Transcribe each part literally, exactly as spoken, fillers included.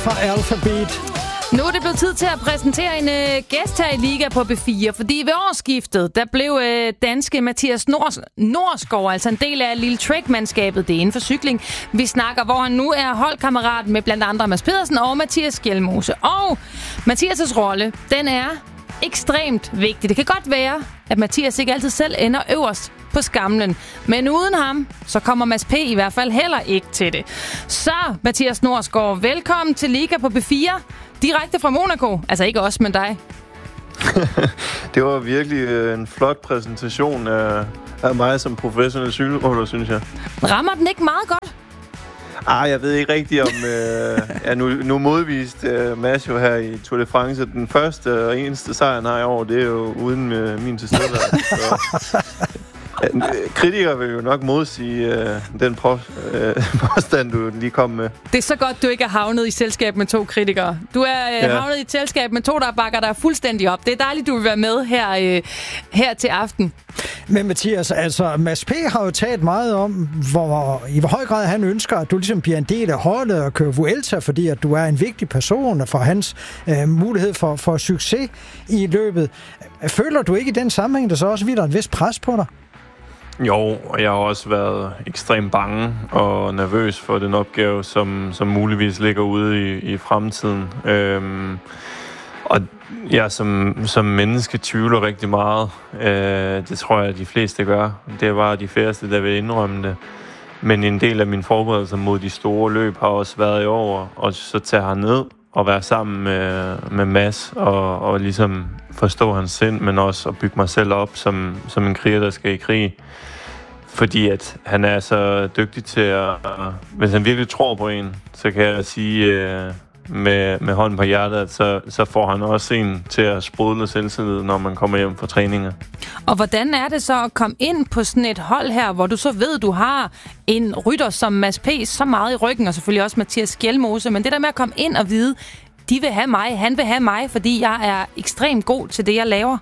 fra Alphabet. Nu er det blevet tid til at præsentere en øh, gæst her i Liga på B fire, fordi ved årsskiftet, der blev øh, danske Mathias Nors- Norsgaard, altså en del af Lille Trek-mandskabet, det er inden for cykling. Vi snakker, hvor han nu er holdkammerat med blandt andre Mads Pedersen og Mathias Skjelmose. Og Mathias' rolle, den er ekstremt vigtig. Det kan godt være, at Mathias ikke altid selv ender øverst på skamlen. Men uden ham, så kommer Mads P. i hvert fald heller ikke til det. Så, Mathias Norsgaard, velkommen til Liga på B fire. Direkte fra Monaco. Altså ikke os, men dig. Det var virkelig en flot præsentation af, af mig som professionel cykelrytter, synes jeg. Rammer den ikke meget godt? Ah, jeg ved ikke rigtigt om... øh, ja, nu, nu modvist øh, Mads jo her i Tour de France. Den første og eneste sejr, han har i år, det er jo uden øh, min tilstedeværelse. Kritikere vil jo nok modsige øh, den på, øh, påstand, du lige kom med. Det er så godt, du ikke er havnet i selskab med to kritikere. Du er øh, ja. havnet i et selskab med to, der bakker dig fuldstændig op. Det er dejligt, du vil være med her, øh, her til aften. Men Mathias, altså Mads P. har jo talt meget om, hvor, i hvor høj grad han ønsker, at du ligesom bliver en del af holdet og kører Vuelta, fordi at du er en vigtig person for hans øh, mulighed for, for succes i løbet. Føler du ikke i den sammenhæng, der så også hviler et vist pres på dig? Jo, og jeg har også været ekstremt bange og nervøs for den opgave, som, som muligvis ligger ude i, i fremtiden. Øhm, og jeg som, som menneske tvivler rigtig meget. Øh, det tror jeg, at de fleste gør. Det var de færreste, der vil indrømme det. Men en del af min forberedelse mod de store løb har også været i år, og så tage herned og være sammen med, med Mads og, og ligesom forstå hans sind, men også at bygge mig selv op som, som en kriger, der skal i krig. Fordi at han er så dygtig til at... Hvis han virkelig tror på en, så kan jeg sige øh, med, med hånden på hjertet, at så, så får han også en til at sprudle selvtillid, når man kommer hjem fra træninger. Og hvordan er det så at komme ind på sådan et hold her, hvor du så ved, du har en rytter som Mads P. så meget i ryggen, og selvfølgelig også Mathias Skjelmose, men det der med at komme ind og vide, de vil have mig, han vil have mig, fordi jeg er ekstremt god til det, jeg laver.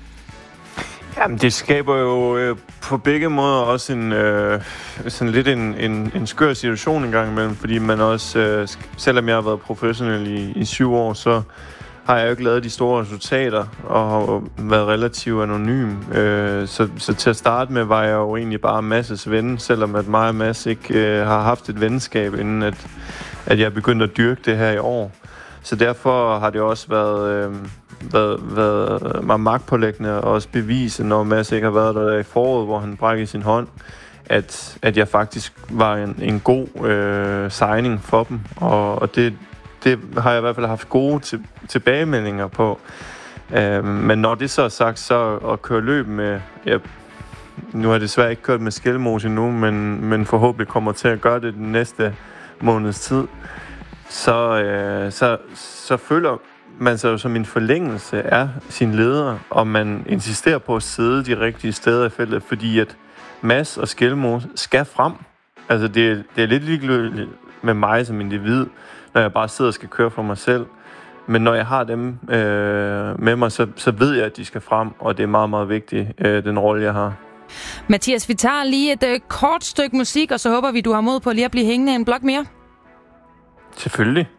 Jamen, det skaber jo øh, på begge måder også en øh, sådan lidt en, en, en skør situation en gang imellem, fordi man også, øh, selvom jeg har været professionel i, i syv år, så har jeg jo ikke lavet de store resultater og har været relativt anonym. Øh, så, så til at starte med var jeg jo egentlig bare Mads' ven, selvom at mig og Mads ikke øh, har haft et venskab, inden at, at jeg begyndte at dyrke det her i år. Så derfor har det også været... Øh, været, været mig magtpålæggende og også bevise, når Mads ikke har været der i foråret, hvor han brækkede sin hånd, at, at jeg faktisk var en, en god øh, signing for dem. Og, og det, det har jeg i hvert fald haft gode til, tilbagemeldinger på. Øh, men når det så er sagt, så at køre løb med... Ja, nu har jeg desværre ikke kørt med Skjelmose endnu, men, men forhåbentlig kommer til at gøre det den næste måneds tid. Så, øh, så, så føler man sig jo som en forlængelse af sin leder, og man insisterer på at sidde de rigtige steder i feltet, fordi at Mads og Skjelmose skal frem. Altså det, det er lidt ligegyldigt med mig som individ, når jeg bare sidder og skal køre for mig selv. Men når jeg har dem øh, med mig, så, så ved jeg, at de skal frem, og det er meget, meget vigtigt, øh, den rolle, jeg har. Mathias, vi tager lige et øh, kort stykke musik, og så håber vi, du har mod på lige at blive hængende en blok mere. Selvfølgelig.